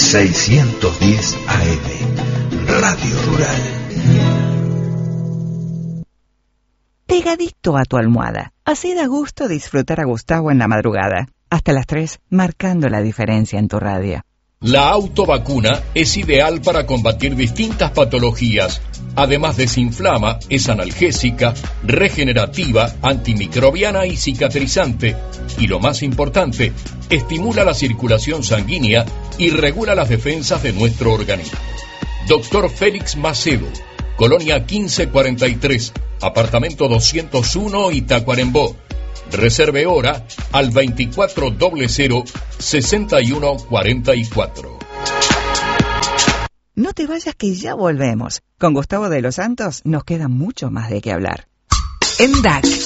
610 AM, Radio Rural. Pegadito a tu almohada. Así da gusto disfrutar a Gustavo en la madrugada. Hasta las 3, marcando la diferencia en tu radio. La autovacuna es ideal para combatir distintas patologías. Además desinflama, es analgésica, regenerativa, antimicrobiana y cicatrizante. Y lo más importante, estimula la circulación sanguínea y regula las defensas de nuestro organismo. Doctor Félix Macedo, Colonia 1543, apartamento 201 Itacuarembó. Reserve hora al 2400-6144. No te vayas que ya volvemos. Con Gustavo de los Santos nos queda mucho más de qué hablar. En DAC